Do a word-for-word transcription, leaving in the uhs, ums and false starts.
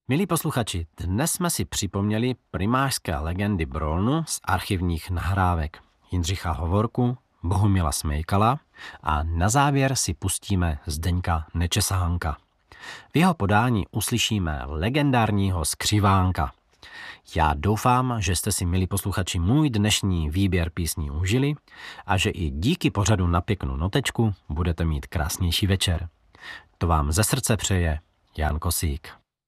Milí posluchači, dnes jsme si připomněli primářské legendy Brolnu z archivních nahrávek Jindřicha Hovorku, Bohumila Smejkala a na závěr si pustíme Zdeňka Nečesánka. V jeho podání uslyšíme legendárního Skřivánka. Já doufám, že jste si, milí posluchači, můj dnešní výběr písní užili a že i díky pořadu Na pěknou notečku budete mít krásnější večer. To vám ze srdce přeje Jan Kosík.